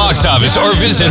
box office or visit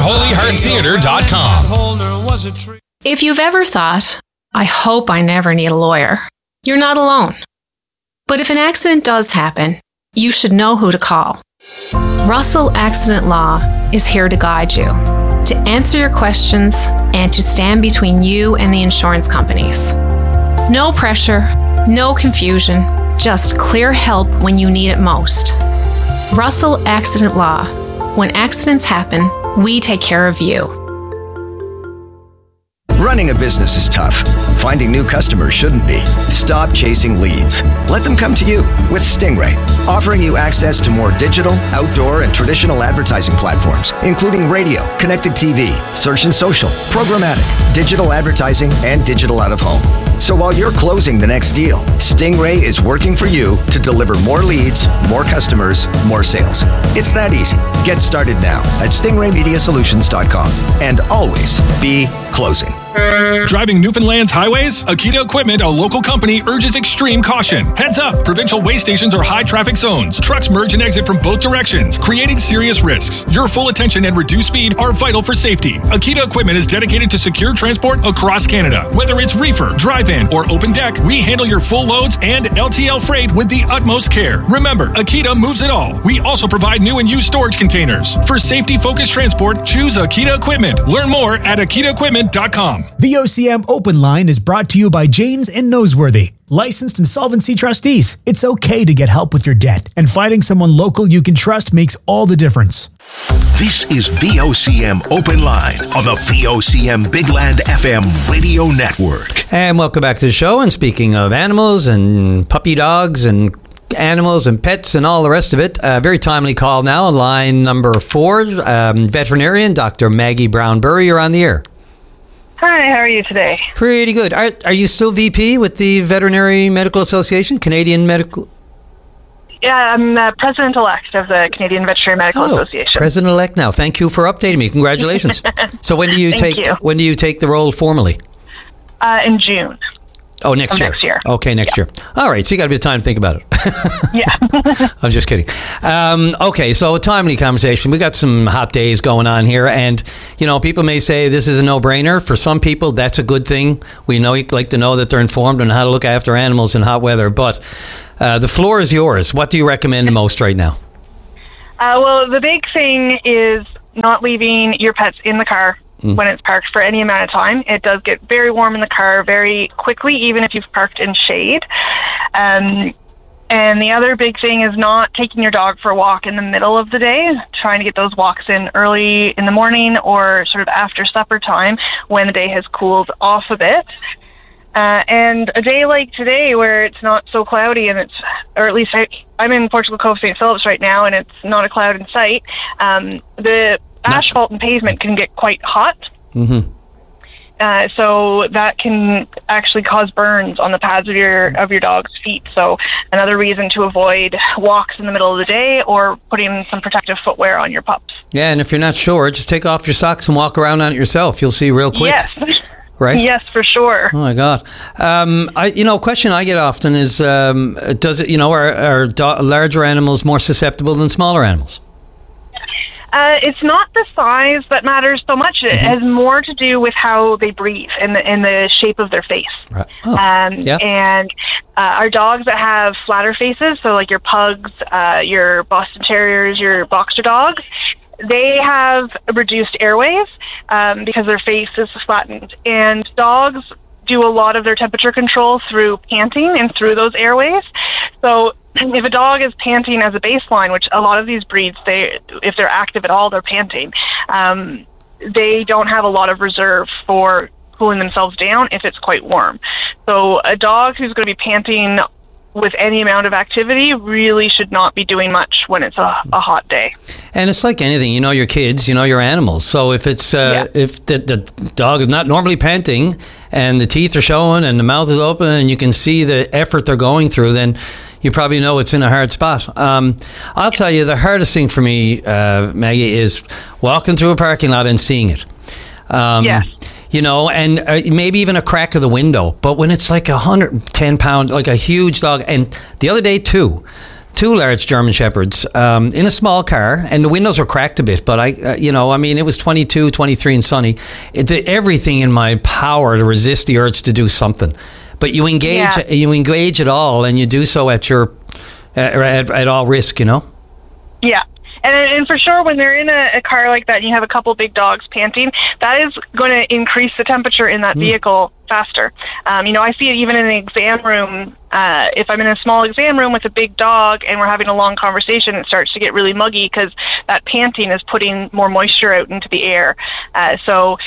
holyhearttheater.com. If you've ever thought, I hope I never need a lawyer, you're not alone. But if an accident does happen, you should know who to call. Russell Accident Law is here to guide you, to answer your questions, and to stand between you and the insurance companies. No pressure, no confusion, just clear help when you need it most. Russell Accident Law. When accidents happen, we take care of you. Running a business is tough. Finding new customers shouldn't be. Stop chasing leads. Let them come to you with Stingray, offering you access to more digital, outdoor, and traditional advertising platforms, including radio, connected TV, search and social, programmatic, digital advertising, and digital out-of-home. So while you're closing the next deal, Stingray is working for you to deliver more leads, more customers, more sales. It's that easy. Get started now at stingraymediasolutions.com and always be closing. Driving Newfoundland's highways? Akita Equipment, a local company, urges extreme caution. Heads up! Provincial way stations are high traffic zones. Trucks merge and exit from both directions, creating serious risks. Your full attention and reduced speed are vital for safety. Akita Equipment is dedicated to secure transport across Canada. Whether it's reefer, drive-in, or open deck, we handle your full loads and LTL freight with the utmost care. Remember, Akita moves it all. We also provide new and used storage containers. For safety-focused transport, choose Akita Equipment. Learn more at akitaequipment.com. VOCM Open Line is brought to you by Janes and Noseworthy, licensed insolvency trustees. It's okay to get help with your debt, and finding someone local you can trust makes all the difference. This is VOCM Open Line on the VOCM Big Land FM radio network. And welcome back to the show. And speaking of animals and puppy dogs and animals and pets and all the rest of it, very timely call now on line number 4. Veterinarian Dr. Maggie Brown-Burry, you're on the air. Hi, how are you today? Pretty good. Are you still VP with the Veterinary Medical Association, Canadian Medical? Yeah, I'm president-elect of the Canadian Veterinary Medical Association. President-elect now. Thank you for updating me. Congratulations. So when do you take the role formally? In June. Oh, next year. Okay, next year. All right, so you got a bit of time to think about it. Yeah. I'm just kidding. Okay, so a timely conversation. We got some hot days going on here, and people may say this is a no-brainer. For some people, that's a good thing. We know you'd like to know that they're informed on how to look after animals in hot weather, but the floor is yours. What do you recommend the most right now? Well, the big thing is not leaving your pets in the car when it's parked for any amount of time. It does get very warm in the car very quickly, even if you've parked in shade. And the other big thing is not taking your dog for a walk in the middle of the day, trying to get those walks in early in the morning or sort of after supper time when the day has cooled off a bit. And a day like today where it's not so cloudy and or at least I'm in Portugal Cove, St. Phillips right now, and it's not a cloud in sight, the asphalt and pavement can get quite hot. Mm-hmm. So that can actually cause burns on the pads of your dog's feet. So another reason to avoid walks in the middle of the day or putting some protective footwear on your pups. Yeah, and if you're not sure, just take off your socks and walk around on it yourself. You'll see real quick. Yes. Right? Yes, for sure. Oh my God! A question I get often is, does it? Are larger animals more susceptible than smaller animals? It's not the size that matters so much. It has more to do with how they breathe and the shape of their face. Right. And our dogs that have flatter faces, so like your pugs, your Boston Terriers, your boxer dogs, they have reduced airways because their face is flattened. And dogs do a lot of their temperature control through panting and through those airways. So if a dog is panting as a baseline, which a lot of these breeds, if they're active at all, they're panting, they don't have a lot of reserve for cooling themselves down if it's quite warm. So a dog who's going to be panting with any amount of activity really should not be doing much when it's a hot day. And it's like anything, your kids, your animals. So if it's if the dog is not normally panting and the teeth are showing and the mouth is open and you can see the effort they're going through, then you probably know it's in a hard spot. I'll tell you, the hardest thing for me, Maggie, is walking through a parking lot and seeing it. Yes. And maybe even a crack of the window. But when it's like 110-pound, like a huge dog, and the other day too, 2 large German Shepherds in a small car, and the windows were cracked a bit, but it was 22, 23 and sunny. It did everything in my power to resist the urge to do something. But you engage it all, and you do so at all risk, Yeah. And for sure, when they're in a car like that and you have a couple big dogs panting, that is going to increase the temperature in that vehicle faster. I see it even in an exam room. If I'm in a small exam room with a big dog and we're having a long conversation, it starts to get really muggy because that panting is putting more moisture out into the air. So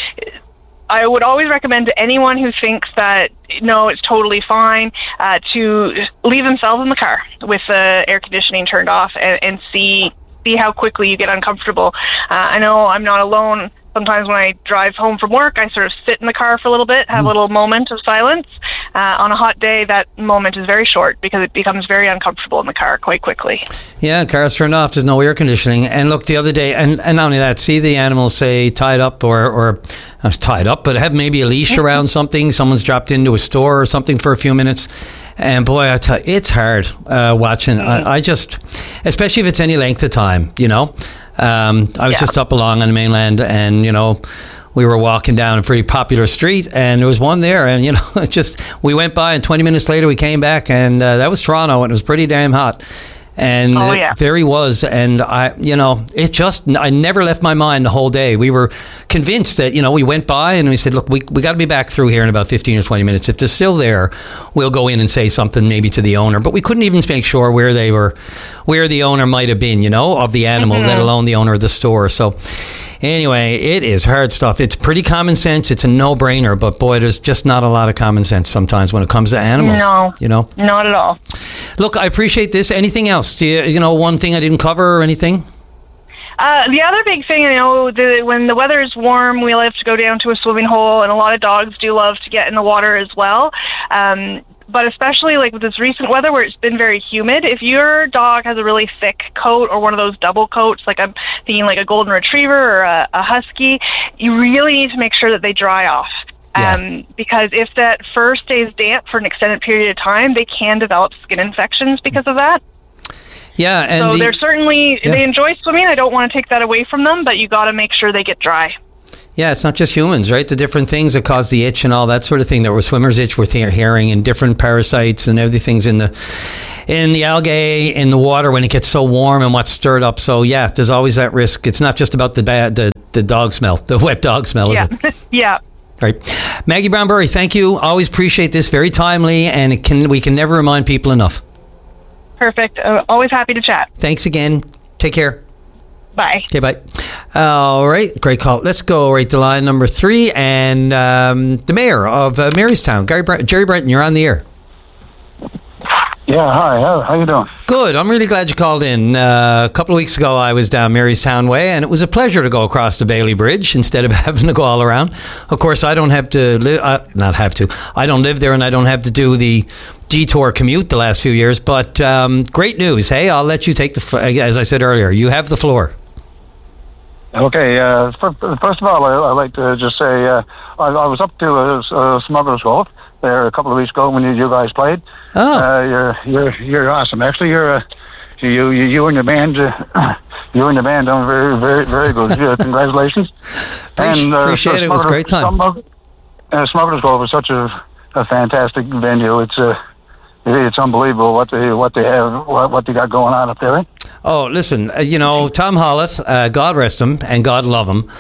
I would always recommend to anyone who thinks that, no, it's totally fine, to leave themselves in the car with the air conditioning turned off and see how quickly you get uncomfortable. I know I'm not alone. Sometimes when I drive home from work, I sort of sit in the car for a little bit, have a little moment of silence. On a hot day, that moment is very short because it becomes very uncomfortable in the car quite quickly. Yeah, cars turned off, there's no air conditioning. And look, the other day, and not only that, see the animals, say, tied up or not tied up, but have maybe a leash around something. Someone's dropped into a store or something for a few minutes. And boy, I tell you, it's hard watching. I just, especially if it's any length of time, I was just up along on the mainland, and we were walking down a pretty popular street, and there was one there, and we went by, and 20 minutes later we came back, and that was Toronto, and it was pretty damn hot. And there he was, and I never left my mind the whole day. We were convinced that, we went by and we said, look, we got to be back through here in about 15 or 20 minutes. If they're still there, we'll go in and say something maybe to the owner. But we couldn't even make sure where they were, where the owner might have been, of the animal, let alone the owner of the store. So anyway, it is hard stuff. It's pretty common sense. It's a no-brainer. But boy, there's just not a lot of common sense sometimes when it comes to animals. No, not at all. Look, I appreciate this. Anything else? Do you one thing I didn't cover or anything? The other big thing, when the weather is warm, we love to go down to a swimming hole, and a lot of dogs do love to get in the water as well. But especially like with this recent weather where it's been very humid, if your dog has a really thick coat or one of those double coats, like I'm thinking like a golden retriever or a husky, you really need to make sure that they dry off. Because if that fur stays damp for an extended period of time, they can develop skin infections because of that. Yeah, and so they're certainly, they enjoy swimming. I don't want to take that away from them, but you got to make sure they get dry. Yeah, it's not just humans, right? The different things that cause the itch and all that sort of thing. There was swimmer's itch with herring and different parasites and everything's in the algae, in the water when it gets so warm and what's stirred up. So yeah, there's always that risk. It's not just about the dog smell, the wet dog smell, is it? Yeah. Right. Maggie Brownberry, thank you. Always appreciate this. Very timely, and we can never remind people enough. Perfect. Always happy to chat. Thanks again. Take care. Bye. Okay, bye. All right, great call. Let's go right to line number 3, and the mayor of Marystown, Jerry Brenton, you're on the air. Yeah, hi. How you doing? Good. I'm really glad you called in. A couple of weeks ago, I was down Marystown Way, and it was a pleasure to go across the Bailey Bridge instead of having to go all around. Of course, I don't have to live. I don't live there, and I don't have to do the detour commute the last few years. But great news. Hey, I'll let you take as I said earlier, you have the floor. Okay. First of all, I'd like to just say I was up to Smuggler's Cove there a couple of weeks ago when you guys played. Oh, you're awesome. Actually, you and your band, done very, very, very good. Congratulations. Appreciate it. It was a great time. Smuggler's Cove is such a fantastic venue. It's unbelievable what they got going on up there. Oh, listen, Tom Hollett, God rest him and God love him.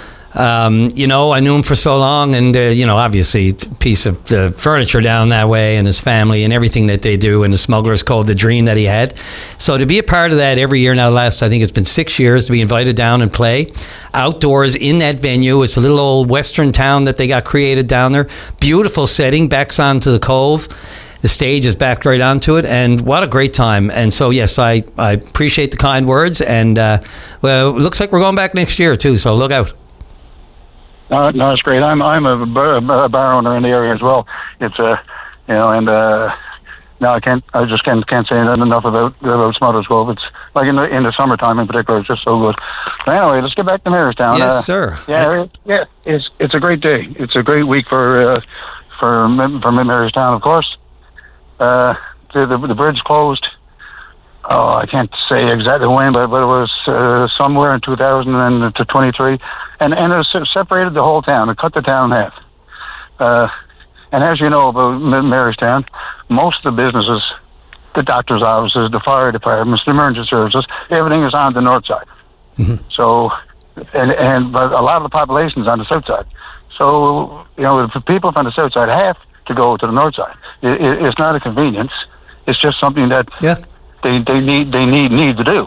I knew him for so long, and obviously piece of the furniture down that way, and his family and everything that they do, and the Smuggler's Cove, the dream that he had. So to be a part of that every year now, I think it's been 6 years, to be invited down and play outdoors in that venue. It's a little old western town that they got created down there. Beautiful setting, backs onto the cove. The stage is backed right onto it, and what a great time. And so, yes, I appreciate the kind words, and it looks like we're going back next year too, so look out. No, it's great. I'm a bar owner in the area as well. It's no, I just can't say enough about Smuggler's Cove. It's like in the summertime in particular, it's just so good. But anyway, let's get back to Marystown. Yes, sir. Yeah, it's a great day. It's a great week for Marystown, of course. The bridge closed I can't say exactly when, but it was somewhere in 2023, and it separated the whole town. It cut the town in half. And as you know about Marystown, most of the businesses, the doctor's offices, the fire departments, the emergency services, everything is on the north side. Mm-hmm. So, but a lot of the population is on the south side. So, the people from the south side have to go to the north side. It's not a convenience. It's just something that they need to do.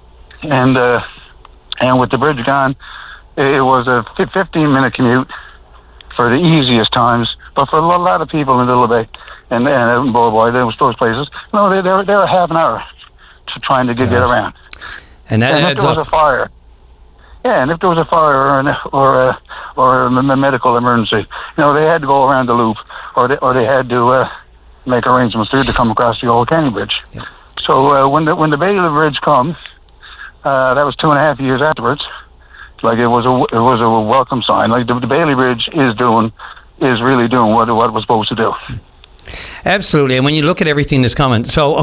And with the bridge gone, it was a 15-minute commute for the easiest times. But for a lot of people in Little Bay and Boy, those places, they're a half an hour to trying to get around. And that adds up. If there was a fire, and if there was a fire or a medical emergency, they had to go around the loop, or they had to make arrangements to come across the old Canning Bridge. Yeah. So when the Bailey Bridge come, that was 2.5 years afterwards. Like it was a welcome sign. Like the Bailey Bridge is really doing what it was supposed to do. Absolutely, and when you look at everything that's coming, so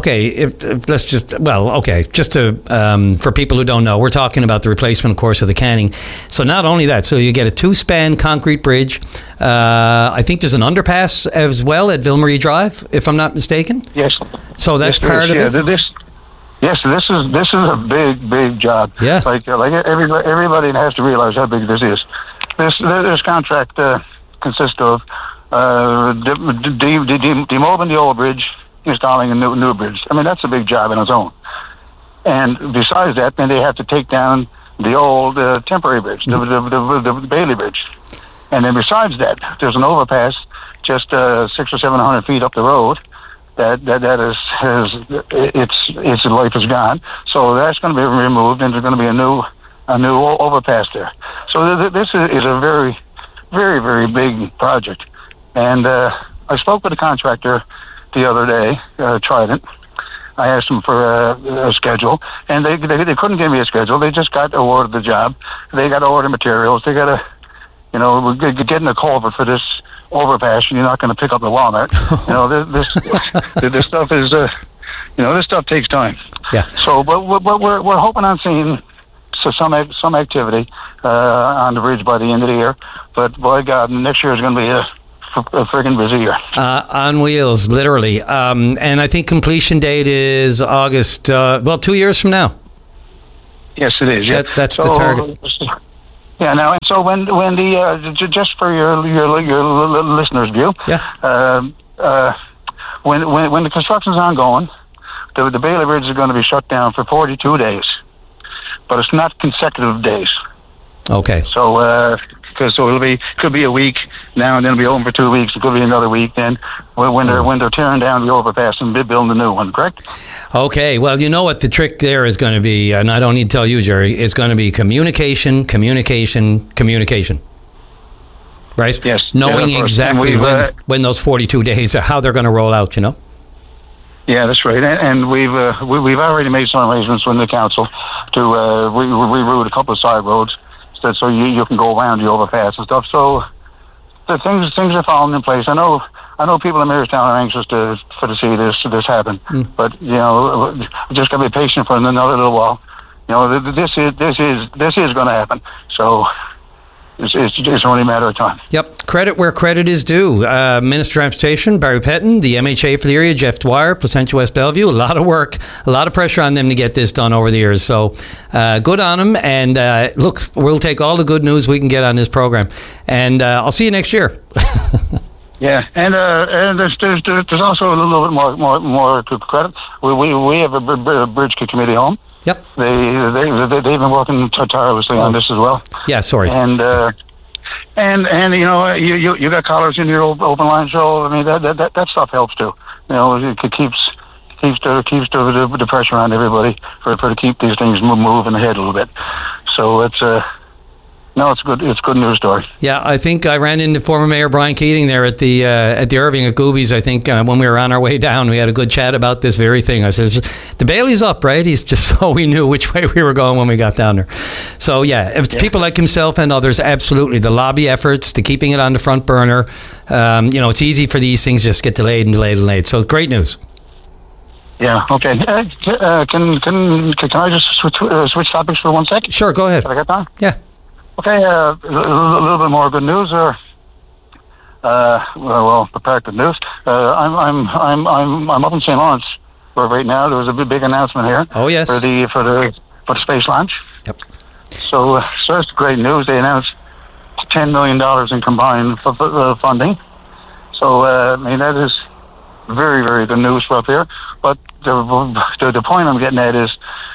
just to for people who don't know, we're talking about the replacement, of course, of the Canning. So not only that, so you get a 2-span concrete bridge. I think there's an underpass as well at Ville-Marie Drive, if I'm not mistaken. Yes. So that's part of it. This is a big job. Yeah. Like everybody has to realize how big this is. This contract consists of demobbing the old bridge, installing a new bridge. I mean, that's a big job in its own. And besides that, then they have to take down the old temporary bridge, the Bailey Bridge. And then besides that, there's an overpass just 600 or 700 feet up the road that its life is gone. So that's going to be removed, and there's going to be a new overpass there. So this is a very, very, very big project. And I spoke with a contractor the other day, Trident. I asked them for a schedule, and they couldn't give me a schedule. They just got awarded the job. They got to order materials. They got to, we're getting a culvert for this overpass, and you're not going to pick up the Walmart. This stuff is, this stuff takes time. Yeah. So, but we're hoping on seeing some activity on the bridge by the end of the year. But boy, God, next year is going to be a friggin' busy year. On wheels, literally. And I think completion date is August, 2 years from now. Yes, it is. Yeah. That's the target. Yeah, now, and so when the just for your listeners' view, when the construction's ongoing, the Bailey Bridge is going to be shut down for 42 days, but it's not consecutive days. Okay. So, could be a week now, and then it'll be open for 2 weeks. It could be another week then when they're tearing down the overpass and building the new one. Correct? Okay. Well, you know what the trick there is going to be, and I don't need to tell you, Jerry. It's going to be communication. Right? Yes. Knowing exactly when those 42 days are, how they're going to roll out. Yeah, that's right. And we've already made some arrangements with the council to reroute a couple of side roads. So you can go around the overpass and stuff. So the things are falling in place. I know people in Marystown are anxious to see this happen. But just gotta be patient for another little while. This is going to happen. So it's only a matter of time. Yep. Credit where credit is due. Minister of Transportation, Barry Petton, the MHA for the area, Jeff Dwyer, Placentia West Bellevue. A lot of work, a lot of pressure on them to get this done over the years. So good on them. And look, we'll take all the good news we can get on this program. And I'll see you next year. Yeah, and there's also a little bit more to credit. We have a bridge committee home. Yep. They've been working tirelessly on this as well. Yeah, sorry. And you got callers in your open line show. I mean that stuff helps too. It keeps the pressure on everybody to keep these things moving ahead a little bit. So it's it's good. It's a good news story. Yeah, I think I ran into former Mayor Brian Keating there at the Irving at Goobies. I think when we were on our way down, we had a good chat about this very thing. I said, "The Bailey's up, right?" He's just so we knew which way we were going when we got down there. So if it's people like himself and others, absolutely, the lobby efforts to keeping it on the front burner. It's easy for these things just get delayed. So great news. Yeah. Okay. Can I just switch topics for 1 second? Sure. Go ahead. Have I got time? Yeah. Okay. A little bit more good news, or the part of news. I'm up in St. Lawrence where right now there was a big announcement here. Oh yes. For the space launch. Yep. So that's great news. They announced $10 million in combined funding. So that is very, very good news for up here. But the point I'm getting at is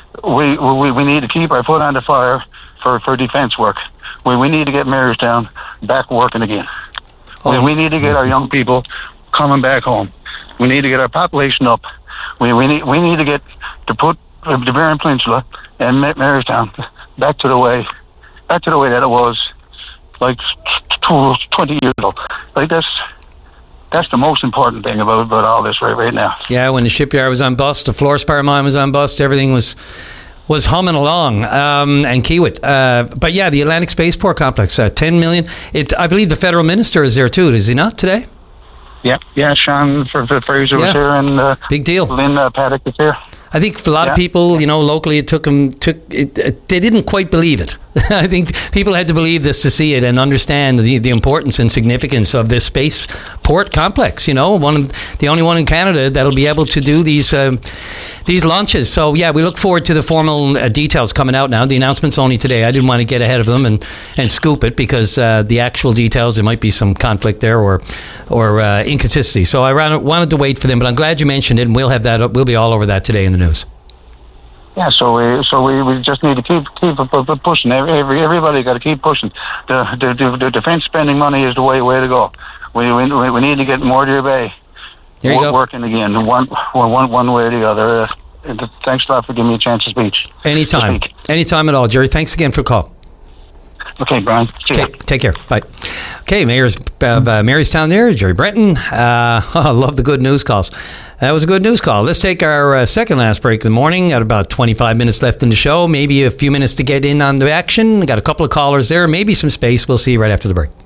we need to keep our foot on the fire for defense work. We need to get Marystown back working again. Oh. We need to get our young people coming back home. We need to get our population up. We need to get to put the Barron Peninsula and Marystown back to the way that it was like 20 years ago. Like that's the most important thing about all this right now. Yeah, when the shipyard was on bust, the fluorspar mine was on bust, everything was humming along, and Kiewit. But yeah, the Atlantic Spaceport Complex, $10 million. I believe the federal minister is there too, is he not, today? Yeah, Sean Fraser was here, and big deal. Lynn Paddock is here. I think for a lot of people, locally, it took them. They didn't quite believe it. I think people had to believe this to see it and understand the importance and significance of this spaceport complex. The only one in Canada that'll be able to do these launches. So yeah, we look forward to the formal details coming out now. The announcement's only today. I didn't want to get ahead of them and scoop it because the actual details, there might be some conflict there or inconsistency. So I wanted to wait for them, but I'm glad you mentioned it, and we'll have that. We'll be all over that today in the news. Yeah, so we just need to keep pushing. Everybody got to keep pushing. The defense spending money is the way to go. We need to get Mortier Bay working again, one way or the other. Thanks a lot for giving me a chance to speak. Anytime at all, Jerry. Thanks again for the call. Okay, Brian. Okay, take care. Bye. Okay, Mayor's Marystown there, Jerry Breton. I love the good news calls. That was a good news call. Let's take our second last break of the morning. Got about 25 minutes left in the show. Maybe a few minutes to get in on the action. Got a couple of callers there. Maybe some space. We'll see you right after the break.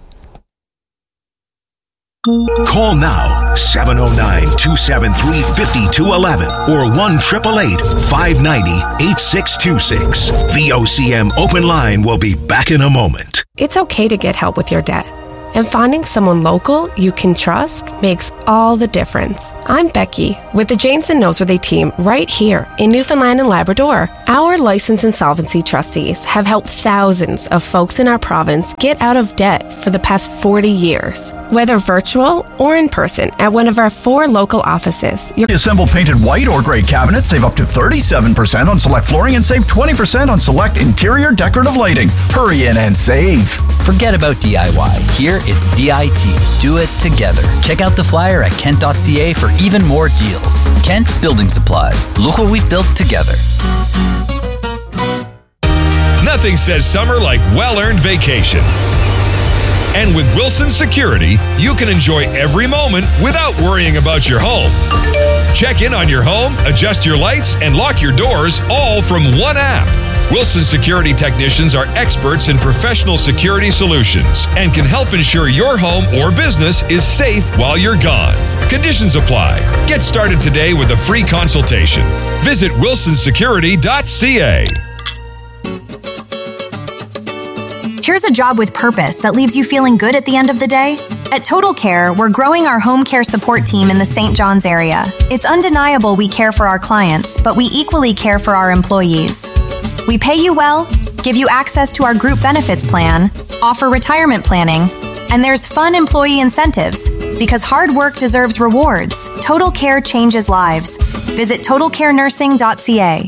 Call now, 709-273-5211 or 1-888-590-8626. VOCM Open Line will be back in a moment. It's okay to get help with your debt. And finding someone local you can trust makes all the difference. I'm Becky with the Janes and Noseworthy team right here in Newfoundland and Labrador. Our licensed insolvency trustees have helped thousands of folks in our province get out of debt for the past 40 years. Whether virtual or in person at one of our 4 local offices. Assemble painted white or gray cabinets, save up to 37% on select flooring and save 20% on select interior decorative lighting. Hurry in and save. Forget about DIY. Here, it's DIT. Do it together. Check out the flyer at kent.ca for even more deals. Kent Building Supplies. Look what we've built together. Nothing says summer like well-earned vacation. And with Wilson Security, you can enjoy every moment without worrying about your home. Check in on your home, adjust your lights, and lock your doors all from one app. Wilson Security technicians are experts in professional security solutions and can help ensure your home or business is safe while you're gone. Conditions apply. Get started today with a free consultation. Visit wilsonsecurity.ca. Here's a job with purpose that leaves you feeling good at the end of the day. At Total Care, we're growing our home care support team in the St. John's area. It's undeniable we care for our clients, but we equally care for our employees. We pay you well, give you access to our group benefits plan, offer retirement planning, and there's fun employee incentives. Because hard work deserves rewards, Total Care changes lives. Visit totalcarenursing.ca.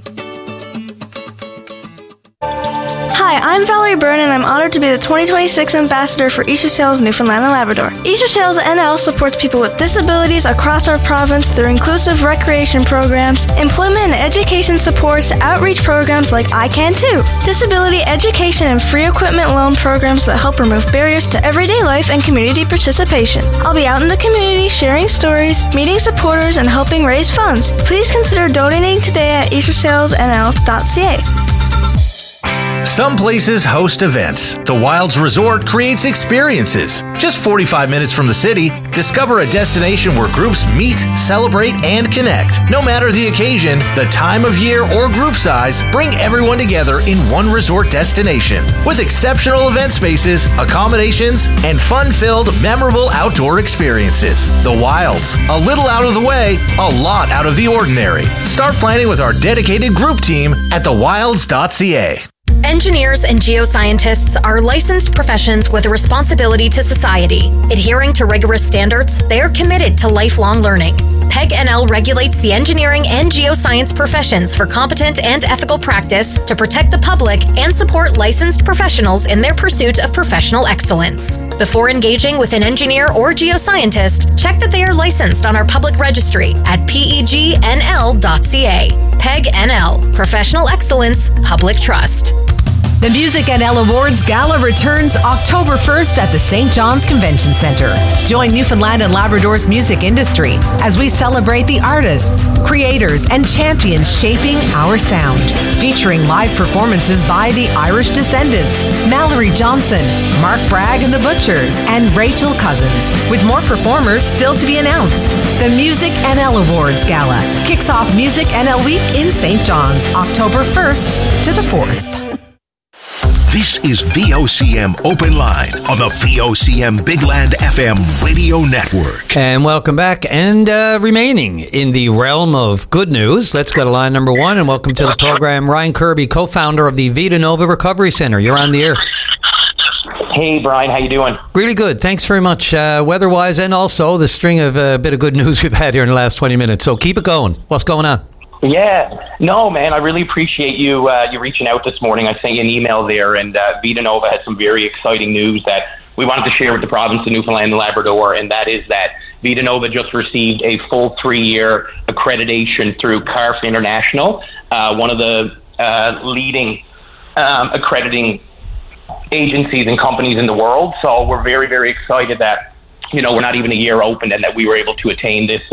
Hi, I'm Valerie Byrne, and I'm honored to be the 2026 Ambassador for Easter Sales Newfoundland and Labrador. Easter Sales NL supports people with disabilities across our province through inclusive recreation programs, employment and education supports, outreach programs like I Can Too, disability education and free equipment loan programs that help remove barriers to everyday life and community participation. I'll be out in the community sharing stories, meeting supporters, and helping raise funds. Please consider donating today at eastersalesnl.ca. Some places host events. The Wilds Resort creates experiences. Just 45 minutes from the city, discover a destination where groups meet, celebrate, and connect. No matter the occasion, the time of year, or group size, bring everyone together in one resort destination. With exceptional event spaces, accommodations, and fun-filled, memorable outdoor experiences. The Wilds. A little out of the way, a lot out of the ordinary. Start planning with our dedicated group team at thewilds.ca. Engineers and geoscientists are licensed professions with a responsibility to society. Adhering to rigorous standards, they are committed to lifelong learning. PEG NL regulates the engineering and geoscience professions for competent and ethical practice to protect the public and support licensed professionals in their pursuit of professional excellence. Before engaging with an engineer or geoscientist, check that they are licensed on our public registry at pegnl.ca. PEG NL, Professional Excellence, Public Trust. The Music NL Awards Gala returns October 1st at the St. John's Convention Center. Join Newfoundland and Labrador's music industry as we celebrate the artists, creators, and champions shaping our sound. Featuring live performances by the Irish Descendants, Mallory Johnson, Mark Bragg and the Butchers, and Rachel Cousins, with more performers still to be announced. The Music NL Awards Gala kicks off Music NL Week in St. John's, October 1st to the 4th. This is VOCM Open Line on the VOCM Big Land FM radio network. And welcome back. And remaining in the realm of good news, let's go to line number one and welcome to the program Ryan Kirby, co-founder of the Vita Nova Recovery Center. You're on the air. Hey, Brian, how you doing? Really good. Thanks very much. Weather-wise and also the string of a bit of good news we've had here in the last 20 minutes. So keep it going. What's going on? Yeah. No, man, I really appreciate you reaching out this morning. I sent you an email there, and Vita Nova had some very exciting news that we wanted to share with the province of Newfoundland and Labrador, and that is that Vita Nova just received a full 3-year accreditation through CARF International, one of the leading accrediting agencies and companies in the world. So we're very, very excited that, we're not even a year open and that we were able to attain this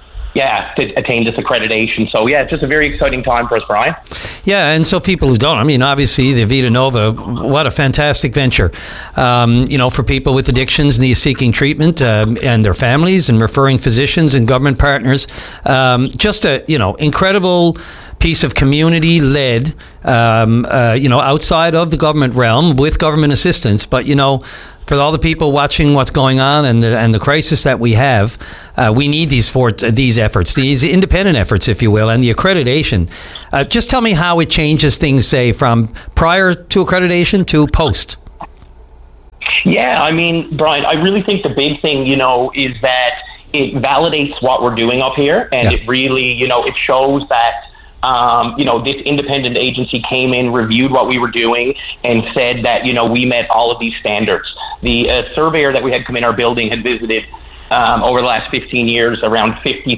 accreditation. So, it's just a very exciting time for us, Brian. Yeah, and so people who don't, obviously, the Vita Nova, what a fantastic venture, for people with addictions and seeking treatment and their families and referring physicians and government partners. Just a, incredible piece of community-led, outside of the government realm with government assistance, but, for all the people watching what's going on and the crisis that we have, we need these efforts, these independent efforts, if you will, and the accreditation. Just tell me how it changes things, say, from prior to accreditation to post. Yeah, Brian, I really think the big thing, is that it validates what we're doing up here, and it really, it shows that this independent agency came in, reviewed what we were doing, and said that, we met all of these standards. The surveyor that we had come in our building had visited over the last 15 years around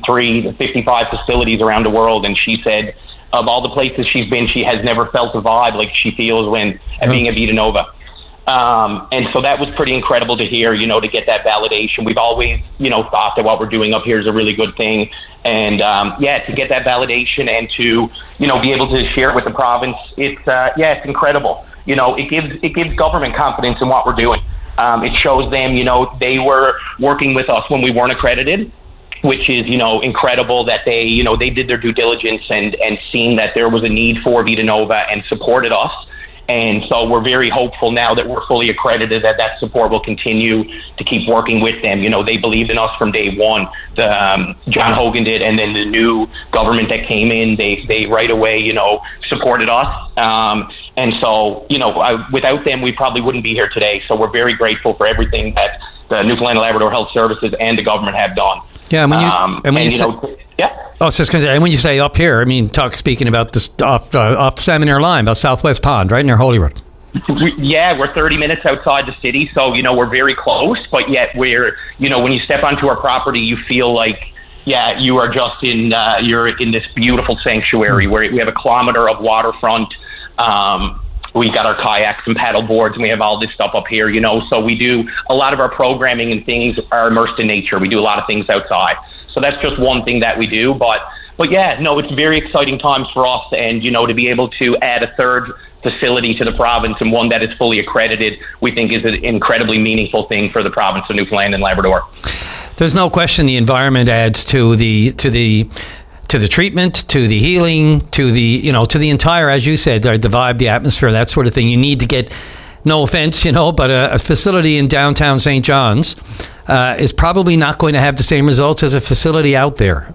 55 facilities around the world, and she said of all the places she's been, she has never felt a vibe like she feels when being at Vita Nova. And so that was pretty incredible to hear, to get that validation. We've always, thought that what we're doing up here is a really good thing. And, to get that validation and to, be able to share it with the province, it's incredible. It gives government confidence in what we're doing. It shows them, they were working with us when we weren't accredited, which is, incredible that they did their due diligence and seen that there was a need for Vita Nova and supported us. And so we're very hopeful now that we're fully accredited that support will continue to keep working with them. They believed in us from day one. John Hogan did, and then the new government that came in, they right away, supported us. And so, without them, we probably wouldn't be here today. So we're very grateful for everything that the Newfoundland and Labrador Health Services and the government have done. Yeah, and when you say up here, speaking about this off Salmon Line, about Southwest Pond, right near Holyrood. We're 30 minutes outside the city, so we're very close. But yet we're, when you step onto our property, you feel like you are just you're in this beautiful sanctuary where we have 1 kilometer of waterfront. We got our kayaks and paddle boards, and we have all this stuff up here, so we do a lot of our programming and things are immersed in nature. We do a lot of things outside. So that's just one thing that we do. But But yeah, no, it's very exciting times for us, and to be able to add a third facility to the province, and one that is fully accredited, we think is an incredibly meaningful thing for the province of Newfoundland and Labrador. There's no question the environment adds to the treatment, to the healing, to the entire, as you said, the vibe, the atmosphere, that sort of thing. You need to get, no offense, but a facility in downtown St. John's is probably not going to have the same results as a facility out there.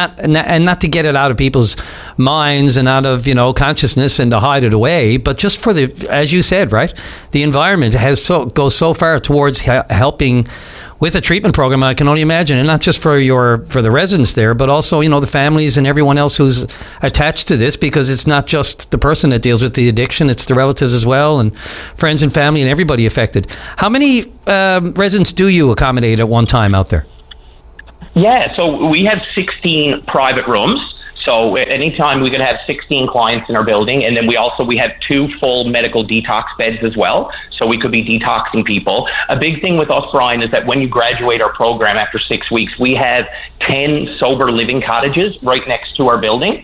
Not to get it out of people's minds and out of consciousness and to hide it away, but just for as you said, right, the environment goes so far towards helping with a treatment program. I can only imagine, and not just for the residents there, but also the families and everyone else who's attached to this, because it's not just the person that deals with the addiction; it's the relatives as well, and friends and family and everybody affected. How many residents do you accommodate at one time out there? Yeah, so we have 16 private rooms. So at any time we could have 16 clients in our building, and then we have 2 full medical detox beds as well. So we could be detoxing people. A big thing with us, Brian, is that when you graduate our program after 6 weeks, we have 10 sober living cottages right next to our building.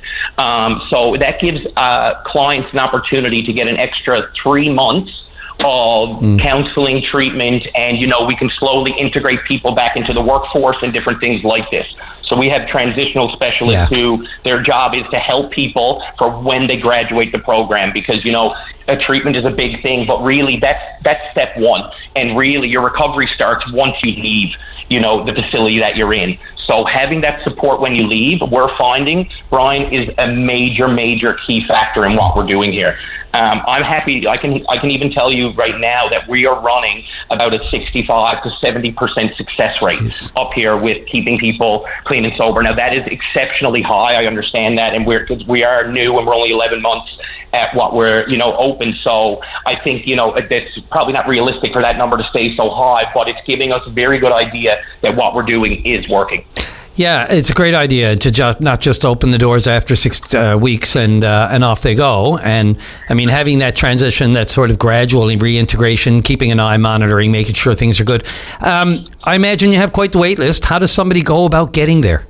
So that gives clients an opportunity to get an extra 3 months of counseling, treatment, and we can slowly integrate people back into the workforce and different things like this. So we have transitional specialists who their job is to help people for when they graduate the program, because a treatment is a big thing, but really that's step one, and really your recovery starts once you leave the facility that you're in. So having that support when you leave, we're finding, Brian, is a major key factor in what we're doing here. I'm happy. I can even tell you right now that we are running about a 65 to 70% success rate up here with keeping people clean and sober. Now that is exceptionally high. I understand that, and we are new and we're only 11 months at what we're open. So I think it's probably not realistic for that number to stay so high, but it's giving us a very good idea that what we're doing is working. Yeah, it's a great idea to not just open the doors after 6 weeks and off they go. And I mean, having that transition, that sort of gradual reintegration, keeping an eye, monitoring, making sure things are good. I imagine you have quite the wait list. How does somebody go about getting there?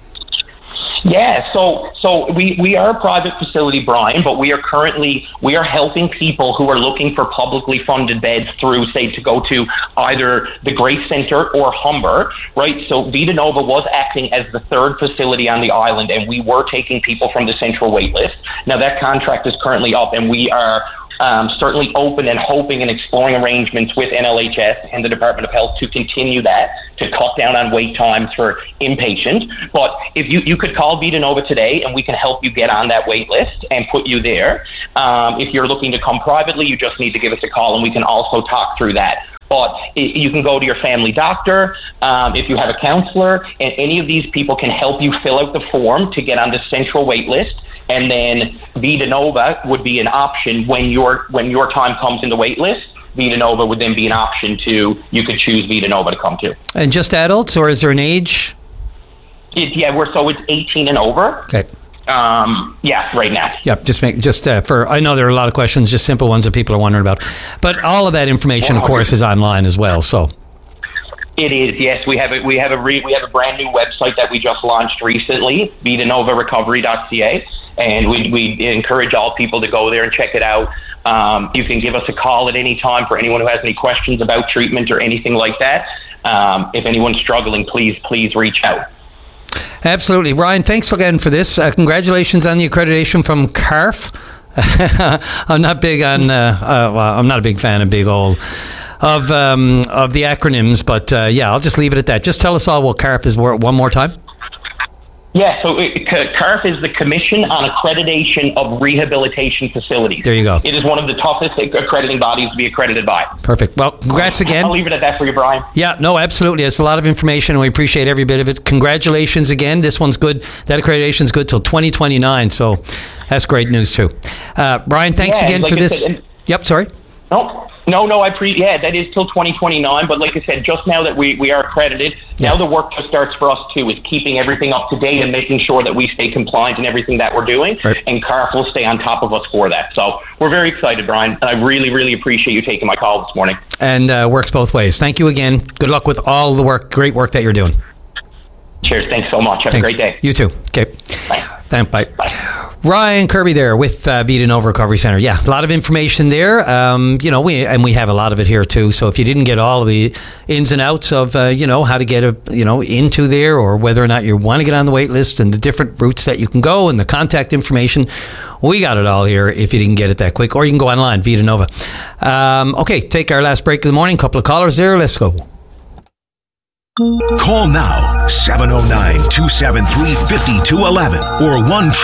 Yeah, so we are a private facility, Brian, but we are helping people who are looking for publicly funded beds through, say, to go to either the Grace Centre or Humber, right? So Vita Nova was acting as the third facility on the island, and we were taking people from the central wait list. Now that contract is currently up, and we are certainly open and hoping and exploring arrangements with NLHS and the Department of Health to continue that, to cut down on wait times for inpatient. But if you could call Vita Nova today and we can help you get on that wait list and put you there. If you're looking to come privately, you just need to give us a call and we can also talk through that. But you can go to your family doctor, if you have a counselor, and any of these people can help you fill out the form to get on the central wait list. And then Vita Nova would be an option when your time comes in the wait list. Vita Nova would then be an option you could choose Vita Nova to come to. And just adults, or is there an age? It's 18 and over. Okay. Right now. Yep. I know there are a lot of questions, just simple ones that people are wondering about. But all of that information, of course, is online as well. So. It is, yes. We have a brand new website that we just launched recently, vitanovarecovery.ca, and we encourage all people to go there and check it out. You can give us a call at any time for anyone who has any questions about treatment or anything like that. If anyone's struggling, please reach out. Absolutely. Ryan, thanks again for this. Congratulations on the accreditation from CARF. I'm not a big fan of big old of the acronyms, but I'll just leave it at that. Just tell us all what CARF is one more time. Yeah, so CARF is the Commission on Accreditation of Rehabilitation Facilities. There you go. It is one of the toughest accrediting bodies to be accredited by. Perfect. Well, congrats again. I'll leave it at that for you, Brian. Yeah, no, absolutely. It's a lot of information, and we appreciate every bit of it. Congratulations again. This one's good. That accreditation's good till 2029, so that's great news too. Brian, thanks again for this. Yep, sorry. No, that is till 2029, but like I said, just now that we are accredited, now the work just starts for us too, is keeping everything up to date and making sure that we stay compliant in everything that we're doing, and CARF will stay on top of us for that. So we're very excited, Brian, and I really, really appreciate you taking my call this morning. And works both ways. Thank you again. Good luck with all the great work that you're doing. Cheers. Thanks so much. Have a great day. You too. Okay. Bye. Thanks. Bye. Ryan Kirby there with Vita Nova Recovery Center. Yeah, a lot of information there. We have a lot of it here too. So if you didn't get all of the ins and outs of how to get into there, or whether or not you want to get on the wait list and the different routes that you can go and the contact information, we got it all here if you didn't get it that quick. Or you can go online, Vita Nova. Okay, take our last break of the morning. Couple of callers there. Let's go. Call now, 709-273-5211 or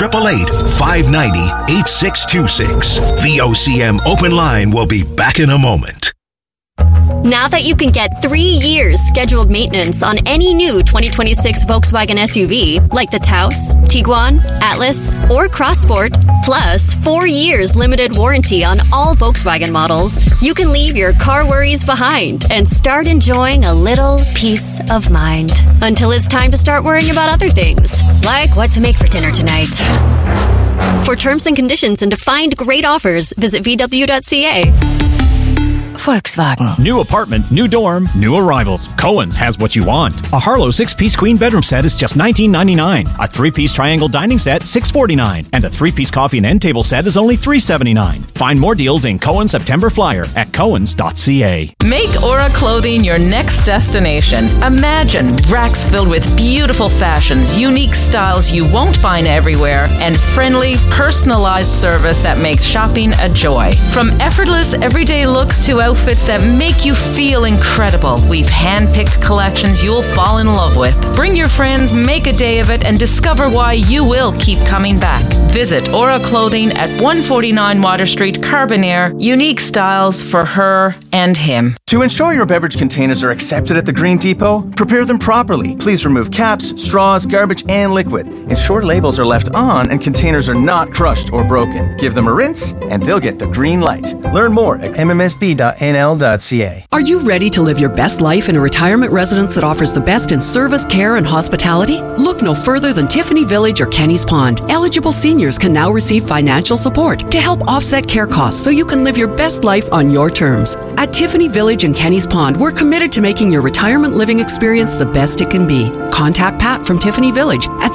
1-888-590-8626. VOCM Open Line will be back in a moment. Now that you can get 3 years scheduled maintenance on any new 2026 Volkswagen SUV, like the Taos, Tiguan, Atlas, or Crossport, plus 4 years limited warranty on all Volkswagen models, you can leave your car worries behind and start enjoying a little peace of mind. Until it's time to start worrying about other things, like what to make for dinner tonight. For terms and conditions and to find great offers, visit VW.ca. Volkswagen. New apartment, new dorm, new arrivals. Cohen's has what you want. A Harlow 6-piece queen bedroom set is just $19.99. A 3-piece triangle dining set, $6.49. And a 3-piece coffee and end table set is only $3.79. Find more deals in Cohen's September Flyer at cohens.ca. Make Aura Clothing your next destination. Imagine racks filled with beautiful fashions, unique styles you won't find everywhere, and friendly, personalized service that makes shopping a joy. From effortless, everyday looks to outfits that make you feel incredible, we've hand-picked collections you'll fall in love with. Bring your friends, make a day of it, and discover why you will keep coming back. Visit Aura Clothing at 149 Water Street, Carbonaire. Unique styles for her and him. To ensure your beverage containers are accepted at the Green Depot, prepare them properly. Please remove caps, straws, garbage, and liquid. Ensure labels are left on and containers are not crushed or broken. Give them a rinse, and they'll get the green light. Learn more at mmsb.nl.ca. Are you ready to live your best life in a retirement residence that offers the best in service, care, and hospitality? Look no further than Tiffany Village or Kenny's Pond. Eligible seniors can now receive financial support to help offset care costs so you can live your best life on your terms. At Tiffany Village and Kenny's Pond, we're committed to making your retirement living experience the best it can be. Contact Pat from Tiffany Village at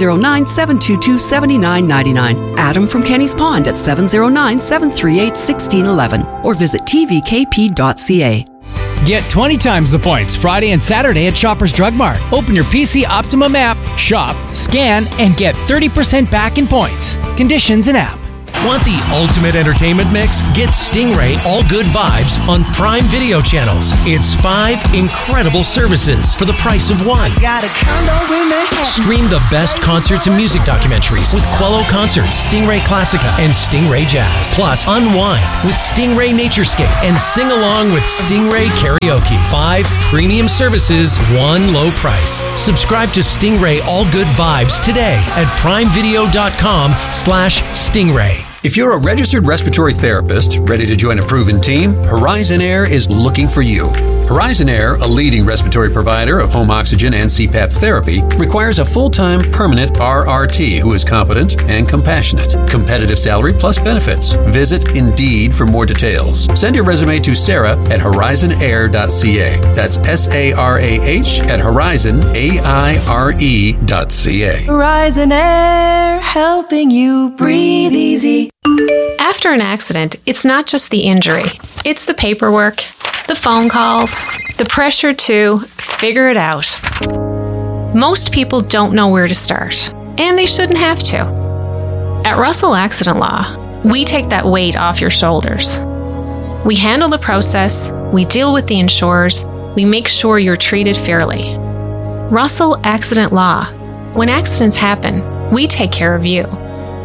709-722-7999. Adam from Kenny's Pond at 709-738-1611. Or visit tvkp.ca. Get 20 times the points Friday and Saturday at Shoppers Drug Mart. Open your PC Optimum app, shop, scan, and get 30% back in points. Conditions in app. Want the ultimate entertainment mix? Get Stingray All Good Vibes on Prime Video channels. It's 5 incredible services for the price of one. Stream the best concerts and music documentaries with Quello Concerts, Stingray Classica, and Stingray Jazz. Plus, unwind with Stingray Naturescape and sing along with Stingray Karaoke. 5 premium services, one low price. Subscribe to Stingray All Good Vibes today at primevideo.com/Stingray. If you're a registered respiratory therapist ready to join a proven team, Horizon Air is looking for you. Horizon Air, a leading respiratory provider of home oxygen and CPAP therapy, requires a full-time permanent RRT who is competent and compassionate. Competitive salary plus benefits. Visit Indeed for more details. Send your resume to Sarah at horizonair.ca. That's SARAH at horizonaire.ca. Horizon Air, helping you breathe easy. After an accident, it's not just the injury. It's the paperwork, the phone calls, the pressure to figure it out. Most people don't know where to start, and they shouldn't have to. At Russell Accident Law, we take that weight off your shoulders. We handle the process, we deal with the insurers, we make sure you're treated fairly. Russell Accident Law. When accidents happen, we take care of you.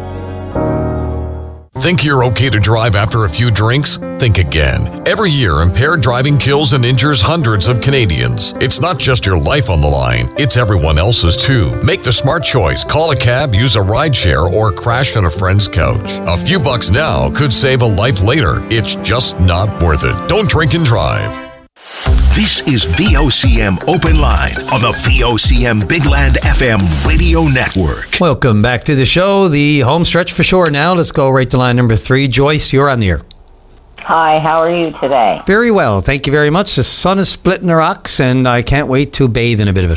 Think you're okay to drive after a few drinks? Think again. Every year, impaired driving kills and injures hundreds of Canadians. It's not just your life on the line, it's everyone else's too. Make the smart choice. Call a cab, use a rideshare, or crash on a friend's couch. A few bucks now could save a life later. It's just not worth it. Don't drink and drive. This is VOCM Open Line on the VOCM Bigland FM radio network. Welcome back to the show, the home stretch for sure. Now let's go right to line number 3. Joyce, you're on the air. Hi, how are you today? Very well, thank you very much. The sun is splitting the rocks, and I can't wait to bathe in a bit of it.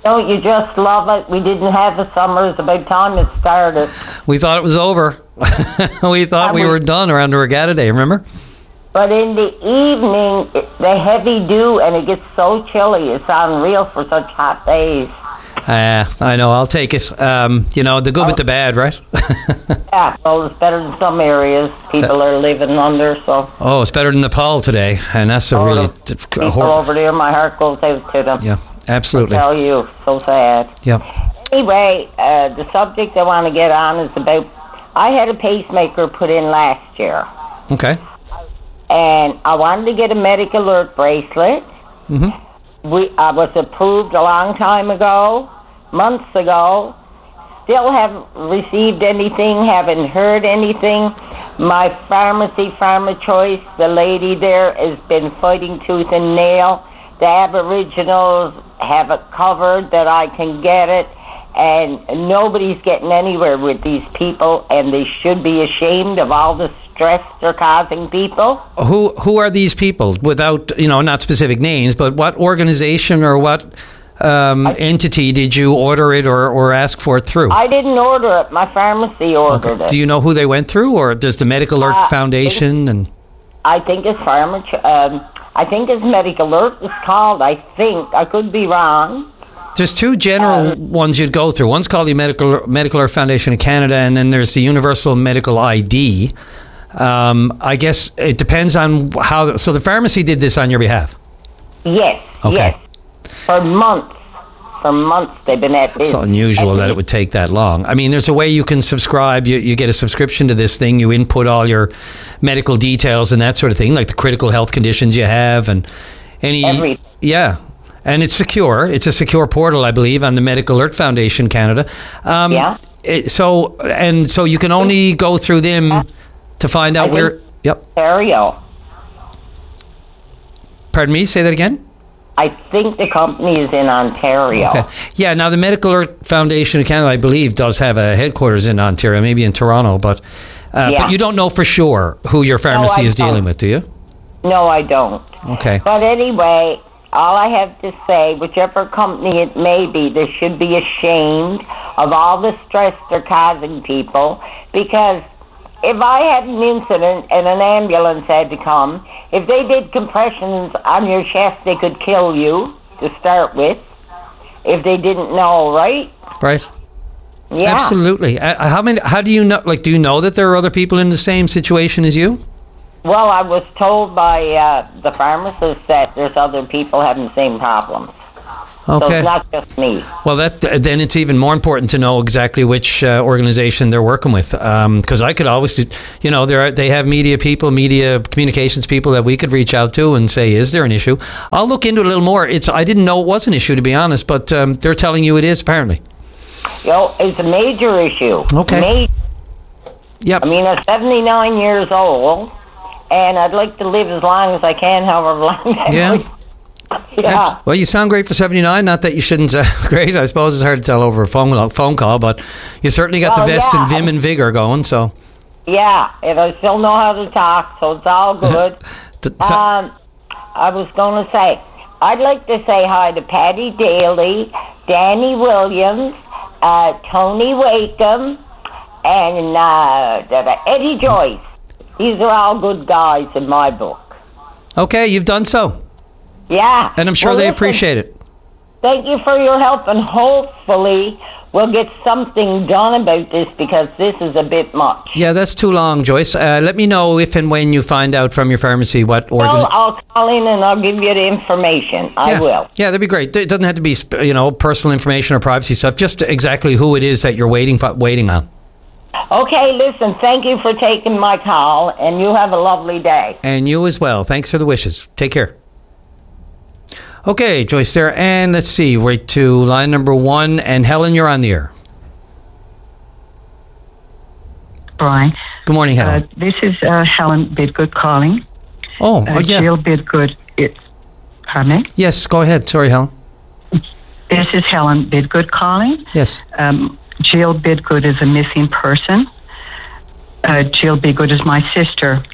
Don't you just love it? We didn't have a summer. It's about time it started. We thought it was over. We thought we were done around the Regatta Day, remember? But in the evening, the heavy dew, and it gets so chilly. It's unreal for such hot days. I know. I'll take it. The good with the bad, right? Yeah, well, it's better than some areas people are living under, so... Oh, it's better than Nepal today, and that's a really... People over there, my heart goes out to them. Yeah, absolutely. I tell you, so sad. Yeah. Anyway, the subject I want to get on is about... I had a pacemaker put in last year. Okay. And I wanted to get a medical alert bracelet. Mm-hmm. I was approved a long time ago, months ago. Still haven't received anything, haven't heard anything. My pharmacy, PharmaChoice, the lady there has been fighting tooth and nail. The Aboriginals have it covered that I can get it. And nobody's getting anywhere with these people, and they should be ashamed of all the stress they're causing people. Who are these people? Without, not specific names, but what organization or what entity did you order it or ask for it through? I didn't order it. My pharmacy ordered it. Do you know who they went through, or does the Medical Alert Foundation? I think it's I think it's Medical Alert is called. I think. I could be wrong. There's two general ones you'd go through. One's called the Medical Alert Foundation of Canada, and then there's the Universal Medical ID. I guess it depends on how... So the pharmacy did this on your behalf? Yes, okay. Yes. For months they've been at this. It's unusual that it would take that long. I mean, there's a way you can subscribe. You get a subscription to this thing. You input all your medical details and that sort of thing, like the critical health conditions you have and any... Everything. Yeah. And it's secure. It's a secure portal, I believe, on the Medical Alert Foundation Canada. Yeah. So you can only go through them to find out where... Yep. Ontario. Pardon me? Say that again? I think the company is in Ontario. Okay. Yeah, now the Medical Alert Foundation of Canada, I believe, does have a headquarters in Ontario, maybe in Toronto, but you don't know for sure who your pharmacy is dealing with, do you? No, I don't. Okay. But anyway... All I have to say, whichever company it may be, they should be ashamed of all the stress they're causing people. Because if I had an incident and an ambulance had to come, if they did compressions on your chest, they could kill you to start with. If they didn't know, right? Right. Yeah. Absolutely. How do you know? Like, do you know that there are other people in the same situation as you? Well, I was told by the pharmacist that there's other people having the same problems. Okay. So it's not just me. Well, then it's even more important to know exactly which organization they're working with. Because I could always, they have media people, media communications people that we could reach out to and say, is there an issue? I'll look into it a little more. I didn't know it was an issue, to be honest, but they're telling you it is, apparently. It's a major issue. Okay. Yep. I mean, I'm 79 years old. And I'd like to live as long as I can, however long that Yeah. Well, you sound great for 79. Not that you shouldn't sound great. I suppose it's hard to tell over a phone call, but you certainly got the vest and vim and vigor going. So. Yeah, and I still know how to talk, so it's all good. I was going to say, I'd like to say hi to Patty Daly, Danny Williams, Tony Wakeham, and Eddie Joyce. These are all good guys in my book. Okay, you've done so. Yeah. And I'm sure they appreciate it. Thank you for your help, and hopefully we'll get something done about this because this is a bit much. Yeah, that's too long, Joyce. Let me know if and when you find out from your pharmacy what organization. I'll call in and I'll give you the information. I will. Yeah, that'd be great. It doesn't have to be, personal information or privacy stuff. Just exactly who it is that you're waiting on. Okay, listen, thank you for taking my call, and you have a lovely day. And you as well. Thanks for the wishes. Take care. Okay, Joyce there. And let's see, right to line number 1. And Helen, you're on the air. Brian. Good morning, Helen. This is Helen Bidgood calling. Oh, yeah. Jill Bidgood. Pardon me? Yes, go ahead. Sorry, Helen. This is Helen Bidgood calling. Yes. Jill Bidgood is a missing person. Jill Bidgood is my sister.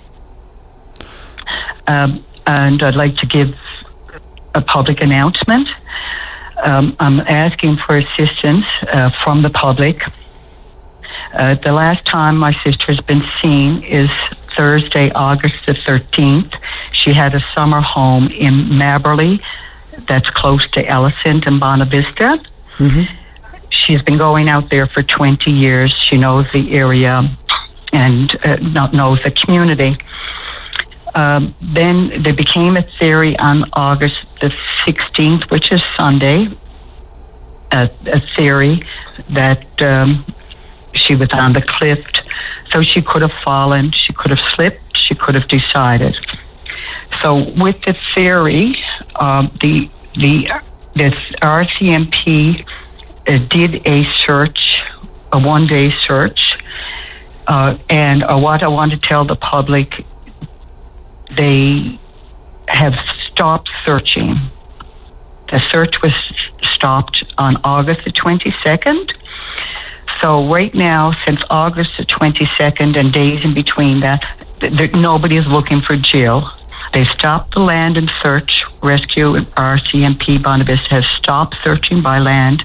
And I'd like to give a public announcement. I'm asking for assistance from the public. The last time my sister has been seen is Thursday, August the 13th. She had a summer home in Maberly that's close to Ellison and Bonavista. Mm-hmm. She's been going out there for 20 years. She knows the area and knows the community. Then there became a theory on August the 16th, which is Sunday, a theory that she was on the cliff, so she could have fallen, she could have slipped, she could have decided. So with the theory, the RCMP did a search, a one-day search, and what I want to tell the public, they have stopped searching. The search was stopped on August the 22nd. So right now, since August the 22nd and days in between that, nobody is looking for Jill. They stopped the land and search. Rescue and RCMP Bonavista has stopped searching by land.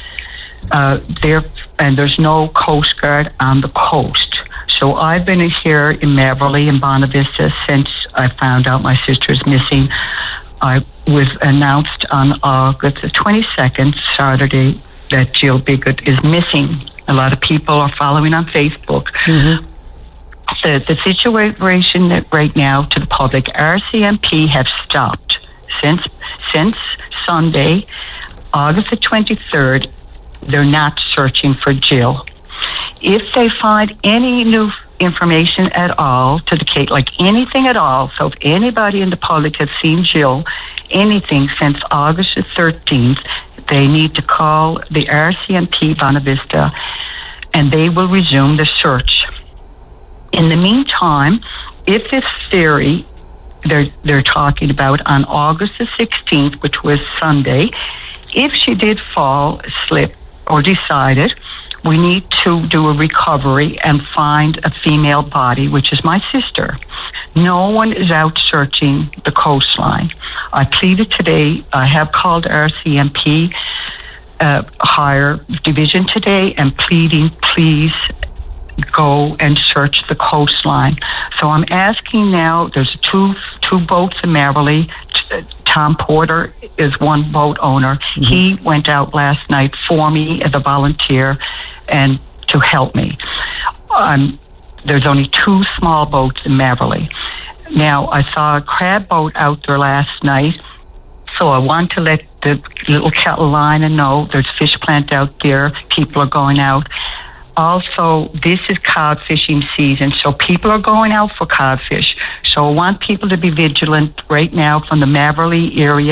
And there's no Coast Guard on the coast. So I've been here in Maberly and Bonavista since I found out my sister's missing. I was announced on August the 22nd, Saturday, that Jill Bigot is missing. A lot of people are following on Facebook. Mm-hmm. The situation that right now to the public, RCMP have stopped since Sunday, August the 23rd. They're not searching for Jill. If they find any new information at all to the case, like anything at all, so if anybody in the public has seen Jill, anything since August the 13th, they need to call the RCMP Bonavista and they will resume the search. In the meantime, if this theory they're talking about on August the 16th, which was Sunday, if she did fall, slip, or decided, we need to do a recovery and find a female body, which is my sister. No one is out searching the coastline. I pleaded today, I have called RCMP higher division today and pleading, please go and search the coastline. So I'm asking now, there's two boats in Maberly. Tom Porter is one boat owner. Mm-hmm. He went out last night for me as a volunteer and to help me. There's only 2 small boats in Maberly. Now, I saw a crab boat out there last night, so I want to let the little Catalina know there's fish plant out there. People are going out. Also, this is cod fishing season, so people are going out for codfish. So I want people to be vigilant right now from the Maberly area.